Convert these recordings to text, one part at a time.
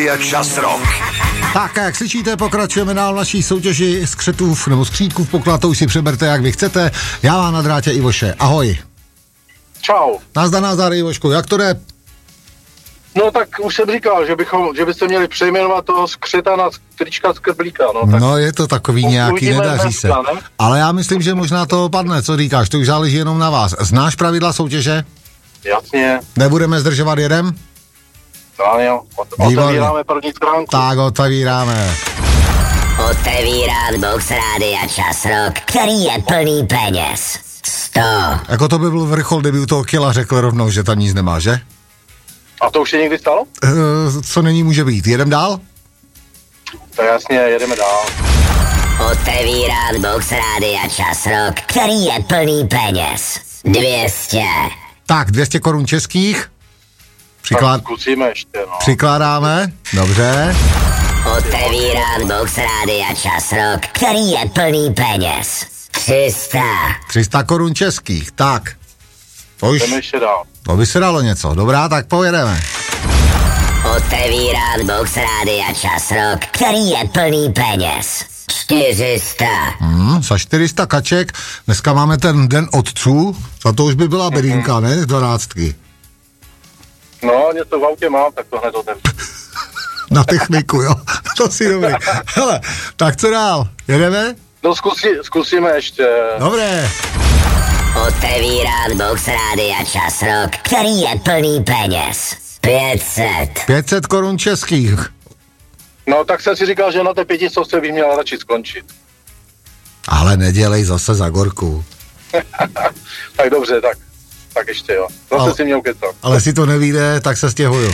Je čas rock. Tak a jak slyšíte, pokračujeme dál naší soutěži skřetův nebo skřítků v poklatou, si přeberte jak vy chcete. Já mám na drátě Ivoše, ahoj. Čau. Nazdar Ivošku, jak to jde? No tak už jsem říkal, že byste měli přejmenovat toho skřeta na trička skrblíka. No je to takový nějaký, nedaří se. Ne? Ale já myslím, že možná to opadne, co říkáš, to už záleží jenom na vás. Znáš pravidla soutěže? Jasně. Nebudeme zdržovat jedem? Jo, otevíráme první stránku. Tak otevíráme. Otevírám box Rádia Čas Rock, který je plný peněz. 100. Jako to by byl vrchol, kdyby u toho Kila řekl rovnou, že tam nic nemá, že? A to už se někdy stalo? Co není, může být. Jedem dál? To jasně, jedeme dál. Otevírám box Rádia Čas Rock, který je plný peněz. 200. Tak, 200 korun českých. Tak zkusíme ještě, no. Přikládáme, dobře. Otevírám box Rádia Čas Rock, který je plný peněz. 300. 300 korun českých, tak. Jdeme ještě dál. To by se dalo něco, dobrá, tak pojedeme. Otevírám box Rádia Čas Rock, který je plný peněz. 400. Za 400 kaček, dneska máme ten den otců, za to už by byla bedínka, ne, z 12. No, něco v autě mám, tak to hned otevřu. Na techniku, jo, to si dobrý. Hele, tak co dál, jedeme? No zkusíme ještě. Dobré. Otevírám box Rádia Čas Rock, který je plný peněz. 500. 500 korun českých. No, tak jsem si říkal, že na té 500 bych měl radši skončit. Ale nedělej zase za gorku. Tak dobře, tak ještě jo. Zase si měl kecat. Ale si to nevíde, tak se stěhuju.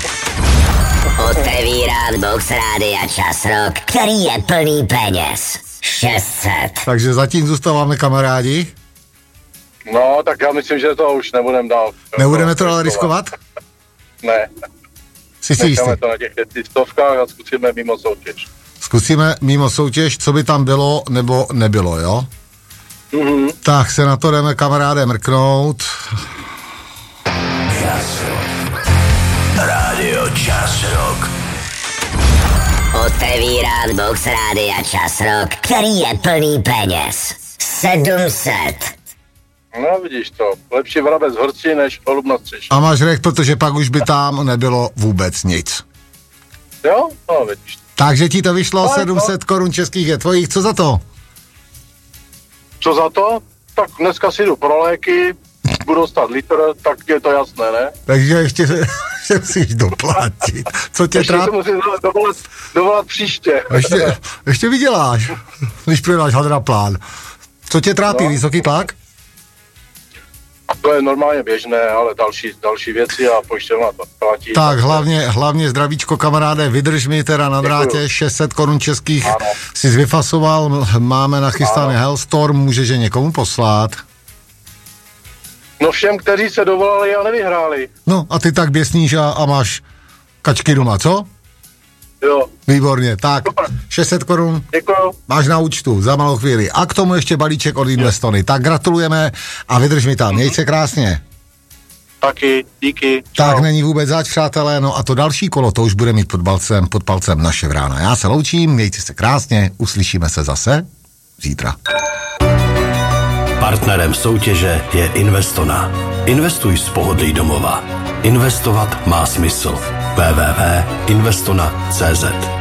Otevírám box Rádia Čas Rock, který je plný peněz. 600. Takže zatím zůstáváme kamarádi. No, tak já myslím, že to už nebudeme dál. Nebudeme to dál riskovat? Ne. Jsi si jistý? Necháme to na těch 100 a zkusíme mimo soutěž. Zkusíme mimo soutěž, co by tam bylo nebo nebylo, jo? Mhm. Tak se na to jdeme, kamaráde, mrknout. Rádio Čas Rock. Otevírám box Rádia Čas Rock, který je plný peněz. 700. No vidíš to, lepší vrabec horší než holub na střeše. A máš řek, protože pak už by tam nebylo vůbec nic. Jo? No vidíš. Takže ti to vyšlo, 700 korun českých je tvojich, co za to? Co za to? Tak dneska si jdu pro léky, budu stát litr, tak je to jasné, ne? Takže ještě se musíš doplatit. Co tě ještě trápí? se musím dovolat příště. Ještě vyděláš, když prodáš hadraplán. Co tě trápí, no. Vysoký tlak? To je normálně běžné, ale další věci a pojišťovna to platí. Tak hlavně zdravíčko, kamaráde, vydrž mi teda na drátě, 600 korun českých ano. Si vyfasoval, máme nachystaný Hellstorm, můžeš je někomu poslat. No všem, kteří se dovolali a nevyhráli. No a ty tak běsníš a máš kačky doma, co? Jo. Výborně, tak, Super. 600 korun Děkuju. máš na účtu za malou chvíli. A k tomu ještě balíček od Investony. Tak gratulujeme a vydrž mi tam, měj se krásně. Taky, díky. Čau. Tak není vůbec zač, přátelé, no a to další kolo, to už bude mít pod palcem naše vrána. Já se loučím, mějte se krásně, uslyšíme se zase zítra. Partnerem soutěže je Investona. Investuj z pohodlí domova. Investovat má smysl. www.investona.cz